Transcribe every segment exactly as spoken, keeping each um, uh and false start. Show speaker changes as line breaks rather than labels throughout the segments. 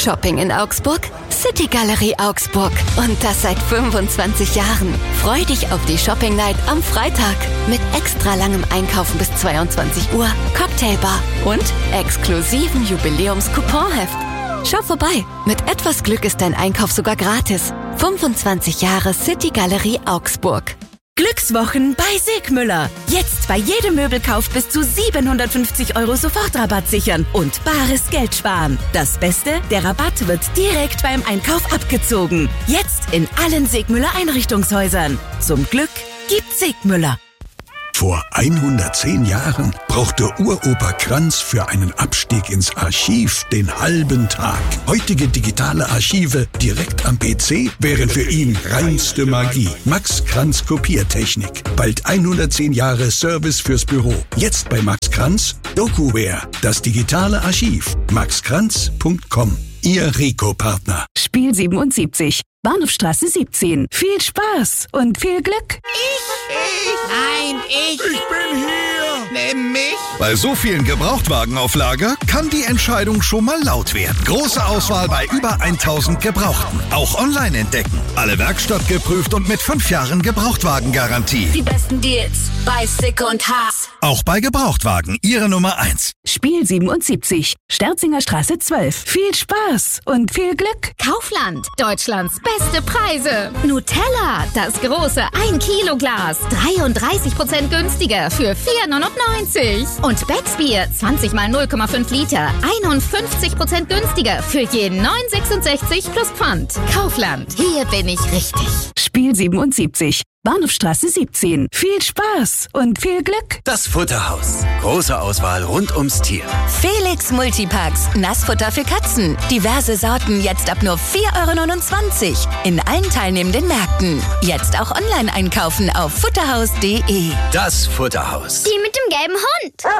Shopping in Augsburg? City Galerie Augsburg. Und das seit fünfundzwanzig Jahren. Freu dich auf die Shopping Night am Freitag. Mit extra langem Einkaufen bis zweiundzwanzig Uhr, Cocktailbar und exklusiven Jubiläums-Couponheft. Schau vorbei. Mit etwas Glück ist dein Einkauf sogar gratis. fünfundzwanzig Jahre City Galerie Augsburg.
Glückswochen bei Segmüller. Jetzt bei jedem Möbelkauf bis zu siebenhundertfünfzig Euro Sofortrabatt sichern und bares Geld sparen. Das Beste, der Rabatt wird direkt beim Einkauf abgezogen. Jetzt in allen Segmüller Einrichtungshäusern. Zum Glück gibt Segmüller.
Vor hundertzehn Jahren brauchte Uropa Kranz für einen Abstieg ins Archiv den halben Tag. Heutige digitale Archive direkt am P C wären für ihn reinste Magie. Max Kranz Kopiertechnik. Bald hundertzehn Jahre Service fürs Büro. Jetzt bei Max Kranz DokuWare, das digitale Archiv. max kranz punkt com. Ihr Rico-Partner.
Spiel siebenundsiebzig. Bahnhofstraße siebzehn. Viel Spaß und viel Glück.
Ich, ich, nein, ich.
Ich bin hier.
Nimm mich.
Bei so vielen Gebrauchtwagen auf Lager kann die Entscheidung schon mal laut werden. Große Auswahl bei über tausend Gebrauchten. Auch online entdecken. Alle Werkstatt geprüft und mit fünf Jahren Gebrauchtwagengarantie.
Die besten Deals bei Sick und Haas.
Auch bei Gebrauchtwagen Ihre Nummer eins.
Spiel siebenundsiebzig. Sterzinger Straße zwölf. Viel Spaß und viel Glück.
Kaufland. Deutschlands beste Preise. Nutella. Das große ein Kilo Glas. dreiunddreißig Prozent günstiger für vier neunundneunzig. Und Becksbier. zwanzig mal null Komma fünf Liter. einundfünfzig Prozent günstiger für jeden neun sechsundsechzig plus Pfand. Kaufland. Hier bin ich richtig.
Spiel siebenundsiebzig. Bahnhofstraße siebzehn. Viel Spaß und viel Glück.
Das Futterhaus. Große Auswahl rund ums Tier.
Felix Multipacks. Nassfutter für Katzen. Diverse Sorten jetzt ab nur vier Euro neunundzwanzig. In allen teilnehmenden Märkten. Jetzt auch online einkaufen auf futterhaus punkt de.
Das Futterhaus.
Die mit dem gelben Hund.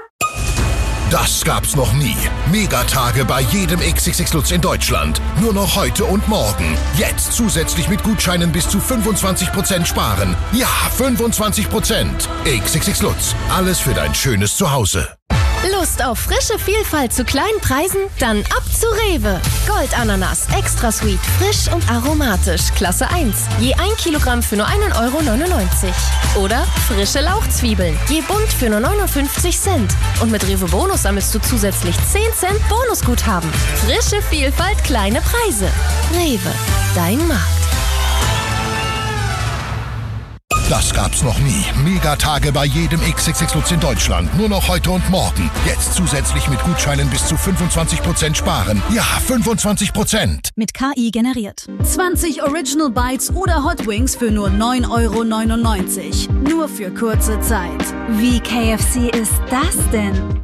Das gab's noch nie. Megatage bei jedem X X X Lutz in Deutschland. Nur noch heute und morgen. Jetzt zusätzlich mit Gutscheinen bis zu fünfundzwanzig Prozent sparen. Ja, fünfundzwanzig Prozent. X X X Lutz. Alles für dein schönes Zuhause.
Lust auf frische Vielfalt zu kleinen Preisen? Dann ab zu Rewe. Goldananas, extra sweet, frisch und aromatisch, Klasse eins. Je ein Kilogramm für nur einen Euro neunundneunzig. Oder frische Lauchzwiebeln, je bunt für nur neunundfünfzig Cent. Und mit Rewe Bonus sammelst du zusätzlich zehn Cent Bonusguthaben. Frische Vielfalt, kleine Preise. Rewe, dein Markt.
Das gab's noch nie. Megatage bei jedem X X X Lutz in Deutschland. Nur noch heute und morgen. Jetzt zusätzlich mit Gutscheinen bis zu fünfundzwanzig Prozent sparen. Ja, fünfundzwanzig Prozent.
Mit K I generiert. zwanzig Original Bites oder Hot Wings für nur neun Euro neunundneunzig. Nur für kurze Zeit. Wie K F C ist das denn?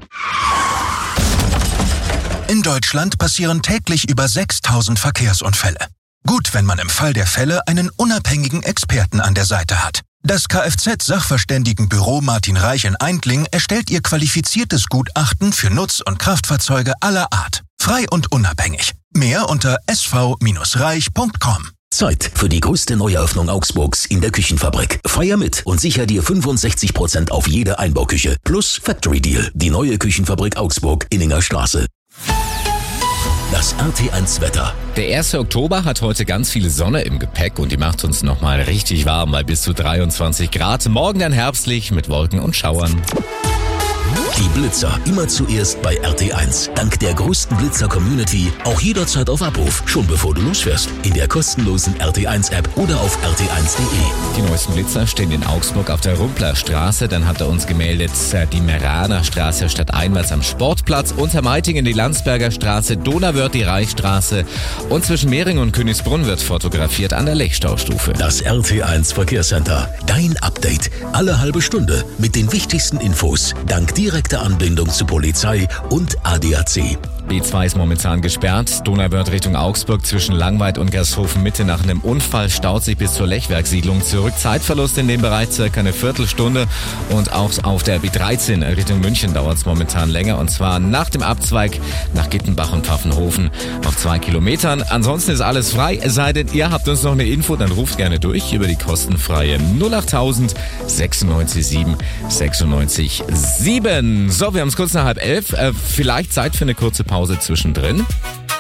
In Deutschland passieren täglich über sechstausend Verkehrsunfälle. Gut, wenn man im Fall der Fälle einen unabhängigen Experten an der Seite hat. Das Kfz-Sachverständigenbüro Martin Reich in Eindling erstellt ihr qualifiziertes Gutachten für Nutz- und Kraftfahrzeuge aller Art. Frei und unabhängig. Mehr unter s v reich punkt com.
Zeit für die größte Neueröffnung Augsburgs in der Küchenfabrik. Feier mit und sicher dir fünfundsechzig Prozent auf jede Einbauküche. Plus Factory Deal. Die neue Küchenfabrik Augsburg, Inninger Straße. Das R T eins Wetter.
Der erste Oktober hat heute ganz viel Sonne im Gepäck und die macht uns nochmal richtig warm bei bis zu dreiundzwanzig Grad. Morgen dann herbstlich mit Wolken und Schauern.
Die Blitzer immer zuerst bei R T eins. Dank der größten Blitzer-Community auch jederzeit auf Abruf, schon bevor du losfährst. In der kostenlosen R T eins App oder auf r t eins punkt de.
Die neuesten Blitzer stehen in Augsburg auf der Rumpler Straße. Dann hat er uns gemeldet, die Meraner Straße statt einwärts am Sportplatz. Unter Meitingen die Landsberger Straße, Donauwörth die Reichstraße. Und zwischen Mehring und Königsbrunn wird fotografiert an der Lechstaustufe.
Das R T eins Verkehrscenter. Dein Update. Alle halbe Stunde mit den wichtigsten Infos. Dank direkter Anbindung zu Polizei und A D A C.
B zwei ist momentan gesperrt. Donauwörth Richtung Augsburg zwischen Langweid und Gersthofen Mitte nach einem Unfall staut sich bis zur Lechwerksiedlung zurück. Zeitverlust in dem Bereich circa eine Viertelstunde. Und auch auf der B dreizehn Richtung München dauert es momentan länger. Und zwar nach dem Abzweig nach Gittenbach und Pfaffenhofen auf zwei Kilometern. Ansonsten ist alles frei. Es sei denn, ihr habt uns noch eine Info, dann ruft gerne durch über die kostenfreie null acht null null sechs sieben sechs sechs sieben. So, wir haben es kurz nach halb elf. Äh, vielleicht Zeit für eine kurze Pause zwischendrin.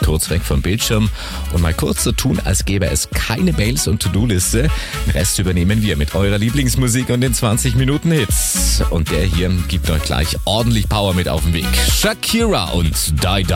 kurz weg vom Bildschirm und mal kurz so tun, als gäbe es keine Mails und To-Do-Liste. Den Rest übernehmen wir mit eurer Lieblingsmusik und den zwanzig Minuten Hits. Und der hier gibt euch gleich ordentlich Power mit auf den Weg. Shakira und Die Die.